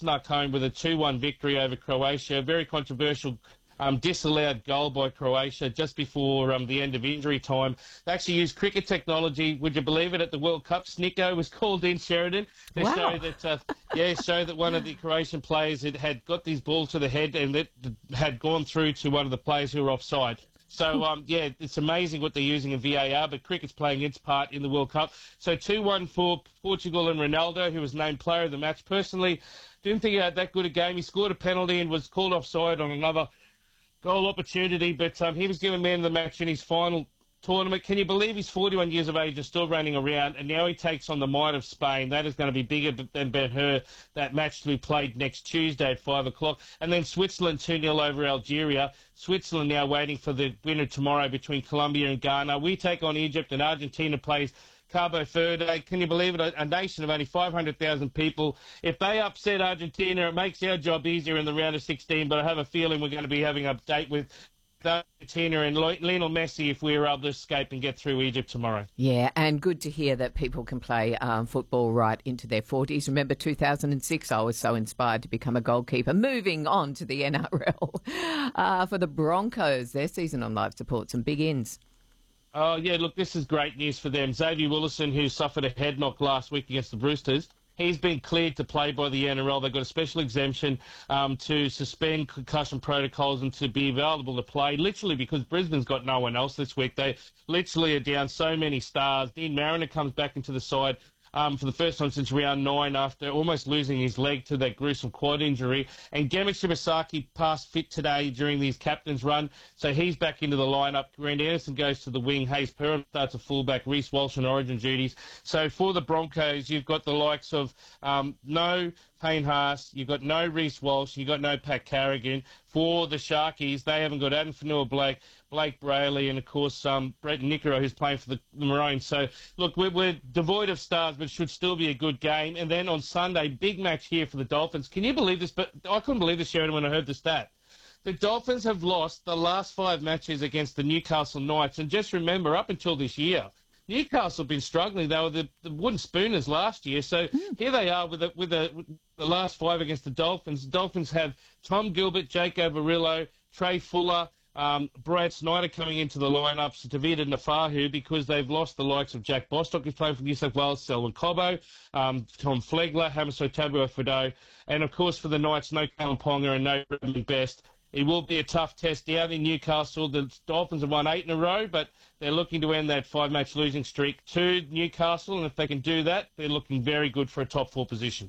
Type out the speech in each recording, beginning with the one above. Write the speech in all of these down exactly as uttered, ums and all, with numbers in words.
snuck home with a two one victory over Croatia. A very controversial Um, disallowed goal by Croatia just before um, the end of injury time. They actually used cricket technology, would you believe it, at the World Cup. Snicko was called in, Sheridan, to Wow. show that, uh, yeah, show that one of the Croatian players had, had got these balls to the head and that had gone through to one of the players who were offside. So, um, yeah, it's amazing what they're using in V A R, but cricket's playing its part in the World Cup. So two one for Portugal and Ronaldo, who was named player of the match. Personally, didn't think he had that good a game. He scored a penalty and was called offside on another goal opportunity, but um, he was given man of the match in his final tournament. Can you believe he's forty-one years of age and still running around, and now he takes on the might of Spain? That is going to be bigger than Ben-Hur, that match to be played next Tuesday at five o'clock. And then Switzerland two nil over Algeria. Switzerland now waiting for the winner tomorrow between Colombia and Ghana. We take on Egypt, and Argentina plays Cabo Verde. Can you believe it? A, a nation of only five hundred thousand people. If they upset Argentina, it makes our job easier in the round of sixteen, but I have a feeling we're going to be having a date with Argentina and Lionel Messi if we're able to escape and get through Egypt tomorrow. Yeah, and good to hear that people can play um, football right into their forties. Remember two thousand six, I was so inspired to become a goalkeeper. Moving on to the N R L. Uh, for the Broncos, their season on live support, some big ins. Oh, yeah, look, this is great news for them. Xavier Willison, who suffered a head knock last week against the Roosters, he's been cleared to play by the N R L. They've got a special exemption um, to suspend concussion protocols and to be available to play, literally because Brisbane's got no one else this week. They literally are down so many stars. Dean Mariner comes back into the side Um, for the first time since round nine after almost losing his leg to that gruesome quad injury. And Gamet Shibasaki passed fit today during his captain's run, so he's back into the lineup. Grant Anderson goes to the wing. Hayes Perham starts a fullback. Reece Walsh in origin duties. So for the Broncos, you've got the likes of um, no Payne Haas, you've got no Reece Walsh, you've got no Pat Carrigan. For the Sharkies, they haven't got Adam Fanua-Blake, Blake Brayley, and, of course, um, Brett Nickero, who's playing for the Maroons. So, look, we're, we're devoid of stars, but it should still be a good game. And then on Sunday, big match here for the Dolphins. Can you believe this? But I couldn't believe this, Sheridan, when I heard the stat. The Dolphins have lost the last five matches against the Newcastle Knights. And just remember, up until this year, Newcastle have been struggling. They were the, the wooden spooners last year. So mm. here they are with, the, with, the, with the last five against the Dolphins. The Dolphins have Tom Gilbert, Jake Averillo, Trey Fuller, um, Brad Snyder coming into the lineups, David Nafahu, because they've lost the likes of Jack Bostock, who's playing for New South Wales, Selwyn Cobbo, um, Tom Flegler, Hamiso Tabuai-Fidow, and, of course, for the Knights, no Callum Ponga and no Bradley Best. It will be a tough test down in Newcastle. The Dolphins have won eight in a row, but they're looking to end that five-match losing streak to Newcastle, and if they can do that, they're looking very good for a top four position.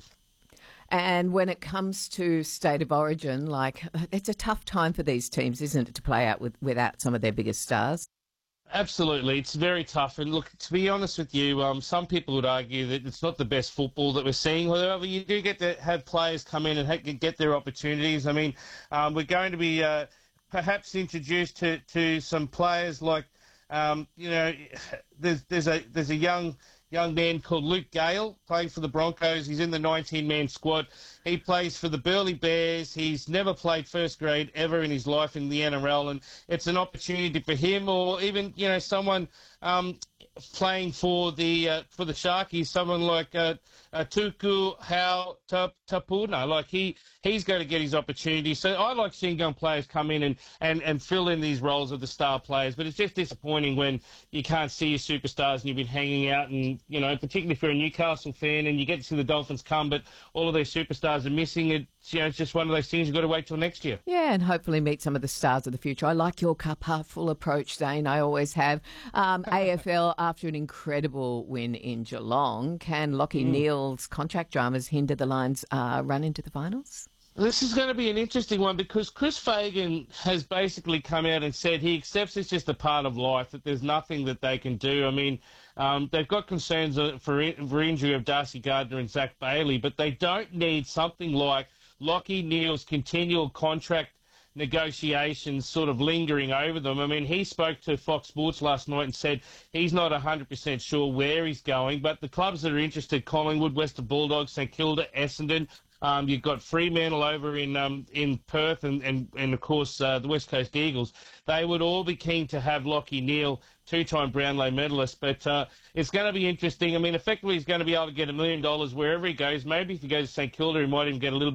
And when it comes to state of origin, like, it's a tough time for these teams, isn't it, to play out with, without some of their biggest stars? Absolutely. It's very tough. And look, to be honest with you, um, some people would argue that it's not the best football that we're seeing. However, you do get to have players come in and ha- get their opportunities. I mean, um, we're going to be uh, perhaps introduced to, to some players like, um, you know, there's there's a there's a young young man called Luke Gale playing for the Broncos. He's in the nineteen-man squad. He plays for the Burleigh Bears. He's never played first grade ever in his life in the N R L, and it's an opportunity for him, or even, you know, someone um, playing for the uh, for the Sharkies, someone like uh, uh, Tuku Hau Tapuna. Like he he's going to get his opportunity. So I like seeing young players come in and, and, and fill in these roles of the star players. But it's just disappointing when you can't see your superstars and you've been hanging out, and, you know, particularly if you're a Newcastle fan and you get to see the Dolphins come, but all of their superstars are missing. It, you know, it's just one of those things you've got to wait till next year. Yeah, and hopefully meet some of the stars of the future. I like your cup half full approach, Zane. I always have. Um, A F L, after an incredible win in Geelong, can Lachie mm. Neale's contract dramas hinder the Lions' uh, run into the finals? This is going to be an interesting one because Chris Fagan has basically come out and said he accepts it's just a part of life, that there's nothing that they can do. I mean, um, they've got concerns for, in- for injury of Darcy Gardner and Zach Bailey, but they don't need something like Lachie Neale's continual contract negotiations sort of lingering over them. I mean, he spoke to Fox Sports last night and said he's not one hundred percent sure where he's going, but the clubs that are interested, Collingwood, Western Bulldogs, St Kilda, Essendon, Um, you've got Fremantle over in um, in Perth and, and, and of course, uh, the West Coast Eagles. They would all be keen to have Lachie Neale, two-time Brownlow medalist. But uh, it's going to be interesting. I mean, effectively, he's going to be able to get a million dollars wherever he goes. Maybe if he goes to St Kilda, he might even get a little